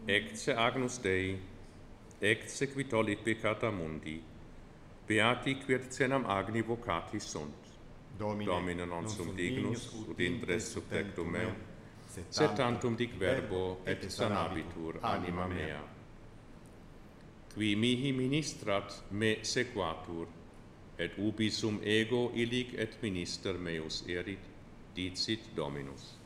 Ecce agnus Dei, ecce qui tollit peccata mundi, beati quiercenam agni vocatis sunt. Domine non sum dignus, ut intres sub tectum meum, sed tantum dic verbo et sanabitur anima mea. Qui mihi ministrat me sequatur, et ubi sum ego illic et minister meus erit, dicit Dominus.